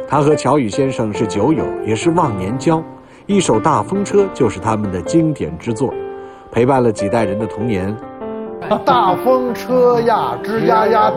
他和乔羽先生是酒友，也是忘年交，一首《大风车》就是他们的经典之作，陪伴了几代人的童年。 大风车呀，吱呀呀。